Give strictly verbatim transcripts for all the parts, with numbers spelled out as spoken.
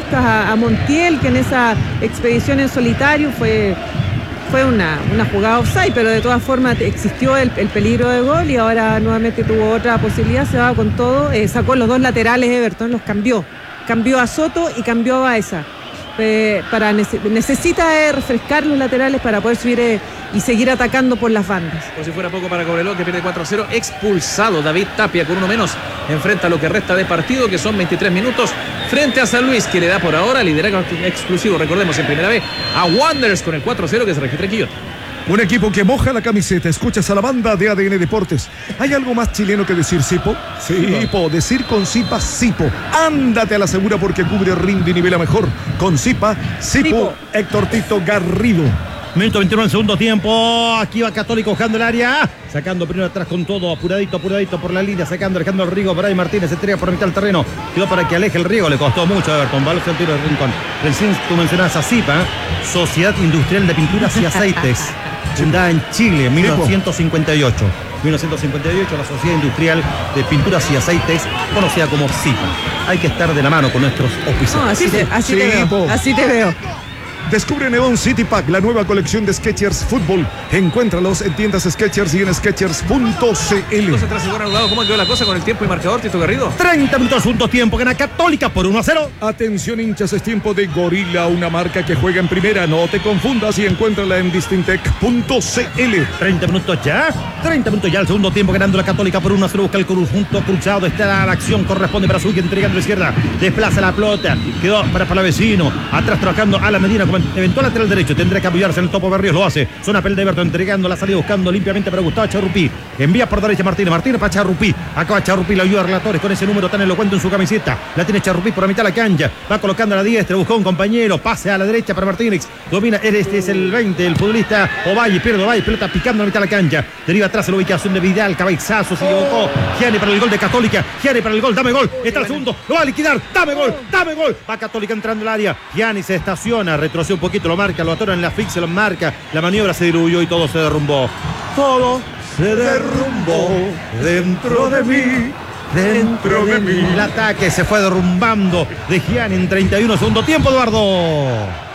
buscas a, a Montiel, que en esa expedición en solitario fue, fue una, una jugada offside, pero de todas formas existió el, el peligro de gol y ahora nuevamente tuvo otra posibilidad, se va con todo, eh, sacó los dos laterales Everton, los cambió, cambió a Soto y cambió a Baeza. Eh, para necesita eh, refrescar los laterales para poder subir eh, y seguir atacando por las bandas. Como si fuera poco para Cobreloa, que pierde cuatro a cero. Expulsado David Tapia con uno menos. Enfrenta lo que resta de partido, que son veintitrés minutos, frente a San Luis, que le da por ahora liderazgo exclusivo, recordemos, en primera vez a Wanderers con el cuatro a cero que se registra en Quillota. Un equipo que moja la camiseta. Escuchas a la banda de A D N Deportes. ¿Hay algo más chileno que decir Sipo? Sipo, decir con Sipa, Sipo. Ándate a la segura porque cubre, rinde y nivela mejor. Con Sipa, Sipo, Sipo. Héctor Tito Garrido. Minuto veintiuno del segundo tiempo. Aquí va Católico buscando el área. Sacando primero atrás con todo. Apuradito, apuradito por la línea. Sacando, dejando el Rigo. Brian Martínez entrega por mitad del terreno. Quedó para que aleje el Riego. Le costó mucho a Everton. Balón al tiro de Rincón. Recién tú mencionabas a Sipa, Sociedad Industrial de Pinturas y Aceites. Fundada en Chile en mil novecientos cincuenta y ocho. mil novecientos cincuenta y ocho, la Sociedad Industrial de Pinturas y Aceites, conocida como SIPA. Hay que estar de la mano con nuestros oficiales. No, así, te, así, te veo, así te veo. Descubre Neon City Pack, la nueva colección de Skechers Fútbol. Encuéntralos en tiendas Skechers y en skechers punto c l. ¿Cómo quedó la cosa con el tiempo y marcador, Tito Garrido? treinta minutos, segundo tiempo, gana Católica por uno a cero. Atención, hinchas, es tiempo de Gorila, una marca que juega en primera. No te confundas y encuéntrala en distintec punto c l. treinta minutos ya, treinta minutos ya, el segundo tiempo ganando la Católica por uno a cero. Busca el conjunto cruzado, está la acción, corresponde para Zucchi, entregando a la izquierda, desplaza la pelota, quedó para Palavecino, atrás trabajando a la Medina como eventual lateral derecho, tendrá que apoyarse en el Topo Berríos, lo hace, zona pel de Everton, entregando la salida, buscando limpiamente para Gustavo Charrupí, envía por derecha Martínez, Martínez para Charrupí, acaba Charrupí, la ayuda a Relatores con ese número tan elocuente en su camiseta, la tiene Charrupí por la mitad de la cancha, va colocando a la diestra, buscó un compañero, pase a la derecha para Martínez, domina, este es el veinte, el futbolista Ovalle, pierde Ovalle, pelota picando a la mitad de la cancha, deriva atrás en la ubicación de Vidal, cabezazo, se equivocó, Gianni para el gol de Católica, Gianni para el gol, dame gol, está el segundo, lo va a liquidar, dame gol, dame gol, va Católica entrando al área, Gianni se estaciona, retrocede un poquito, lo marca, lo atora en la asfixia, lo marca, la maniobra se diluyó y todo se derrumbó. Todo se derrumbó dentro de mí, dentro de mí. El ataque se fue derrumbando de Gianni en treinta y uno segundo tiempo, Eduardo.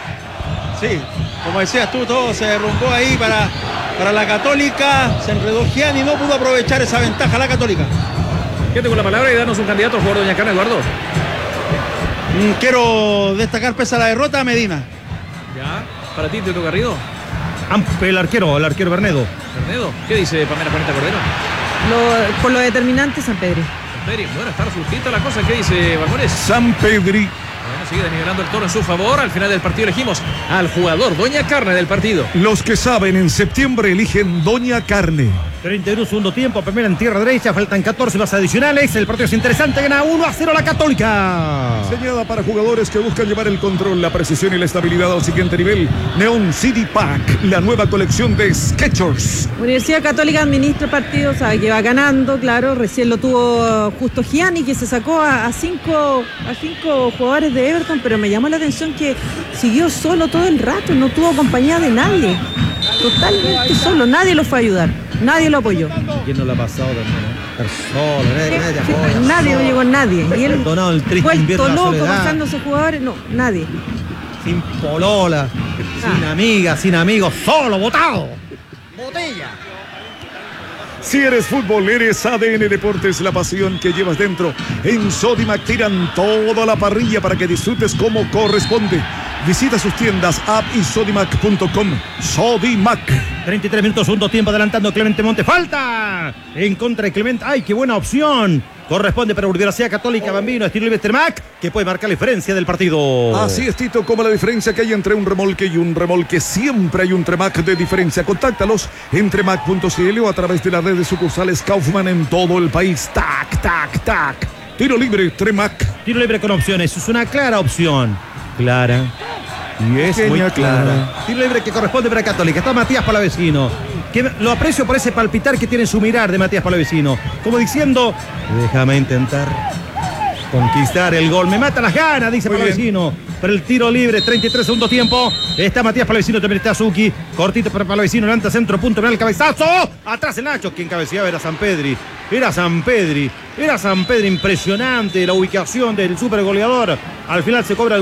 Sí, como decías tú, todo se derrumbó ahí para, para la Católica, se enredó Gianni y no pudo aprovechar esa ventaja la Católica. Quédate con la palabra y danos un candidato al jugador de Doña Carne, Eduardo. Mm, quiero destacar pese a la derrota a Medina. Ya, para ti, Tito Garrido. El arquero, el arquero Bernedo. Bernedo, ¿qué dice Pamela Juanita Cordero? Lo, por lo determinante, San Pedro. San Pedro, bueno, está resultita la cosa. ¿Qué dice Balmores? San Pedri. Bueno, sigue desnivelando el toro en su favor. Al final del partido elegimos al jugador Doña Carne del partido. Los que saben, en septiembre eligen Doña Carne. treinta y uno segundo tiempo, primera en tierra derecha, faltan catorce más adicionales, el partido es interesante, gana uno a cero la Católica. Diseñada para jugadores que buscan llevar el control, la precisión y la estabilidad al siguiente nivel. Neon City Pack, la nueva colección de Skechers. Universidad Católica administra el partido, sabe que va ganando, claro, recién lo tuvo justo Gianni, que se sacó a, a, cinco, a cinco jugadores de Everton, pero me llamó la atención que siguió solo todo el rato, no tuvo compañía de nadie, totalmente solo, nadie lo fue a ayudar. Nadie lo apoyó. ¿Quién no lo ha pasado también? Solo, nadie, nadie apoya. Nadie, no llegó nadie. Y él perdonado el triste vuelto invierno loco de la soledad. buscando a sus jugadores, no, nadie. Sin polola, ah. sin amigas, sin amigos, solo, botado. Botella. Si eres fútbol, eres A D N Deportes, la pasión que llevas dentro. En Sodimac tiran toda la parrilla para que disfrutes como corresponde. Visita sus tiendas, app y sodimac punto com. Sodimac. treinta y tres minutos, segundo tiempo, adelantando Clemente Monte. ¡Falta! En contra de Clemente. ¡Ay, qué buena opción! Corresponde para Universidad Católica Bambino, estilo Libestermac, que puede marcar la diferencia del partido. Así es, Tito, como la diferencia que hay entre un remolque y un remolque. Siempre hay un Tremac de diferencia. Contáctalos en tremac punto c l o a través de la red de sucursales Kaufman en todo el país. Tac, tac, tac. Tiro libre, Tremac. Tiro libre con opciones. Es una clara opción. Clara. Y es Pequeña, muy clara. clara. Tiro libre que corresponde para Católica. Está Matías Palavecino. Que lo aprecio por ese palpitar que tiene en su mirar de Matías Palavecino. Como diciendo, déjame intentar conquistar el gol. Me mata las ganas, dice muy Palavecino. Bien. Pero el tiro libre, treinta y tres segundo tiempo. Está Matías Palavecino, también está Zucchi. Cortito para Palavecino, levanta centro, punto, mira el cabezazo. Atrás el Nacho, quien cabeceaba era San Pedri. Era San Pedri. Era San Pedri, impresionante la ubicación del super goleador. Al final se cobra el